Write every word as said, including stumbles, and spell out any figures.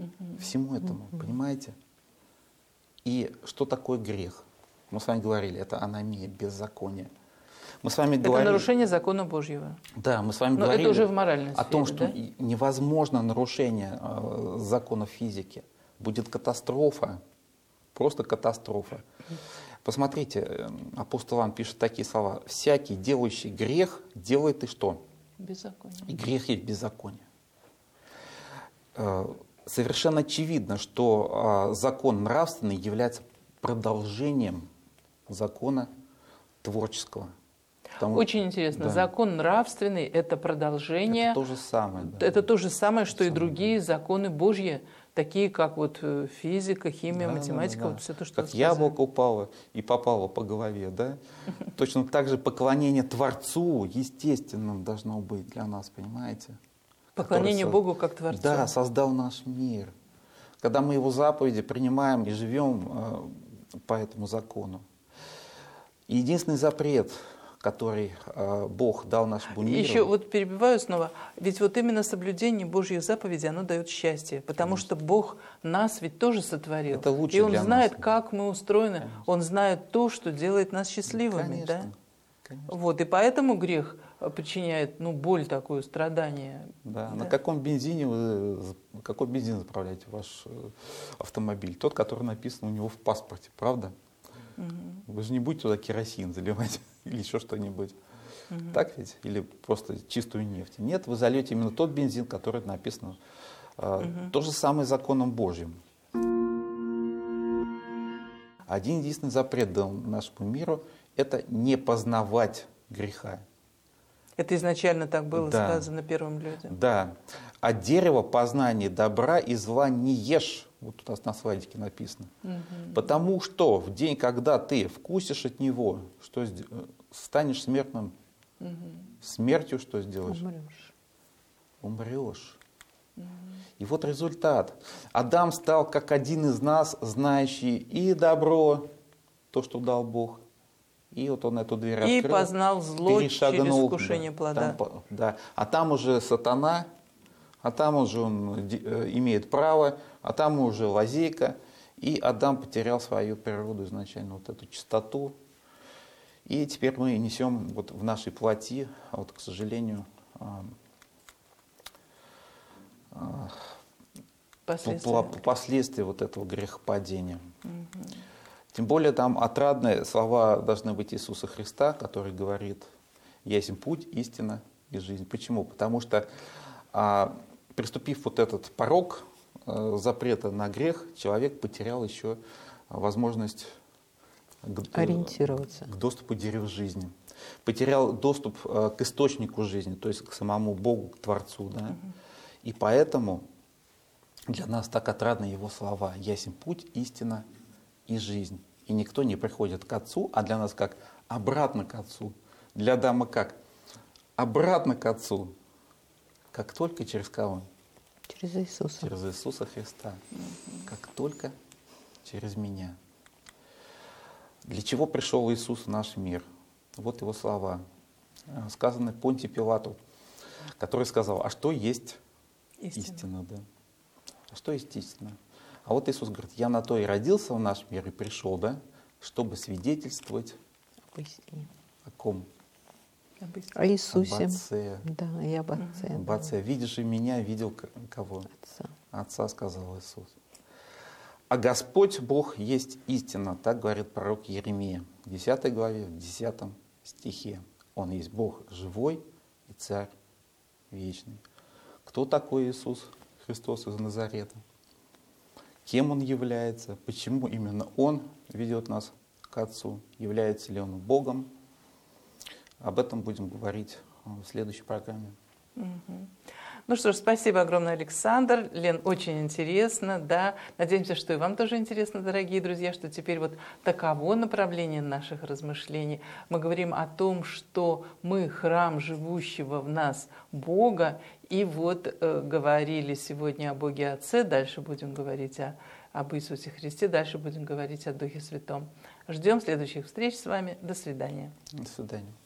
угу. всему этому, угу. понимаете? И что такое грех? Мы с вами говорили, это аномия, беззаконие. Мы с вами это говорили, нарушение закона Божьего. Да, мы с вами Но говорили это уже в моральной о том, сфере, что да? невозможно нарушение э, законов физики. Будет катастрофа, просто катастрофа. Посмотрите, апостол Иоанн пишет такие слова. «Всякий, делающий грех, делает и что?» Беззаконие. И грех есть беззаконие. Э, совершенно очевидно, что э, закон нравственный является продолжением закона творческого. Потому, Очень интересно. Да. Закон нравственный – это продолжение. Это то же самое. Да. Это то же самое, что то и самое. Другие законы Божьи, такие как вот физика, химия, да, математика, да, да, вот все то, что как яблоко упало и попало по голове, да? Точно так же поклонение Творцу естественным должно быть для нас, понимаете? Поклонение Богу как Творцу. Да, создал наш мир. Когда мы Его заповеди принимаем и живем э, по этому закону. И единственный запрет, который э, Бог дал нашему миру. Еще вот перебиваю снова. Ведь вот именно соблюдение Божьих заповедей, оно дает счастье. Потому Конечно. Что Бог нас ведь тоже сотворил. Это лучше и Он для знает, нас. Как мы устроены. Конечно. Он знает то, что делает нас счастливыми. Конечно. Да? Конечно. Вот, и поэтому грех причиняет ну, боль такую, страдание. Да. Да. На каком бензине вы, какой бензин заправляете ваш автомобиль? Тот, который написан у него в паспорте, правда? Угу. Вы же не будете туда керосин заливать или еще что-нибудь. Угу. Так ведь? Или просто чистую нефть? Нет, вы зальете именно тот бензин, который написан. Угу. То же самое с законом Божьим. Один единственный запрет дал нашему миру – это не познавать греха. Это изначально так было да. сказано первым людям. Да. А дерево познания добра и зла не ешь. Вот у нас на слайдике написано. Угу. Потому что в день, когда ты вкусишь от него, что станешь смертным, угу. смертью что сделаешь? Умрешь. Умрешь. Угу. И вот результат. Адам стал как один из нас, знающий и добро, то, что дал Бог. И вот он эту дверь и открыл. И познал зло через вкушение да, плода. Там, да. А там уже сатана, а там уже он имеет право, а там уже лазейка. И Адам потерял свою природу изначально, вот эту чистоту. И теперь мы несем вот в нашей плоти, вот, к сожалению, последствия, последствия вот этого грехопадения. Угу. Тем более там отрадные слова должны быть Иисуса Христа, который говорит: «Я есть путь, истина и жизнь». Почему? Потому что, а, приступив вот этот порог а, запрета на грех, человек потерял еще возможность к, ориентироваться, к доступу к дереву жизни. Потерял доступ а, к источнику жизни, то есть к самому Богу, к Творцу. Да? Угу. И поэтому для нас так отрадны Его слова: «Я есть путь, истина и жизнь». И никто не приходит к Отцу, а для нас как? Обратно к Отцу. Для Адама как? Обратно к Отцу. Как только через кого? Через Иисуса. Через Иисуса Христа. Угу. Как только через меня. Для чего пришел Иисус в наш мир? Вот Его слова, сказанные Понтию Пилату, который сказал: «А что есть истина?» истина, да. А что есть истина? А вот Иисус говорит: «Я на то и родился в наш мир и пришел, да, чтобы свидетельствовать об истине». О ком? Об О Иисусе. Об Отце. Да, и об Отце. Об да. Отце. «Видишь и меня, видел кого?» Отца. Отца, сказал Иисус. «А Господь Бог есть истина», так говорит пророк Иеремия в десятой главе, в десятом стихе. Он есть Бог живой и Царь вечный. Кто такой Иисус Христос из Назарета? Кем Он является? Почему именно Он ведет нас к Отцу? Является ли Он Богом? Об этом будем говорить в следующей программе. Угу. Ну что ж, спасибо огромное, Александр. Лен, очень интересно, да. Надеемся, что и вам тоже интересно, дорогие друзья, что теперь вот таково направление наших размышлений. Мы говорим о том, что мы храм живущего в нас Бога. И вот э, говорили сегодня о Боге Отце, дальше будем говорить о, об Иисусе Христе, дальше будем говорить о Духе Святом. Ждем следующих встреч с вами. До свидания. До свидания.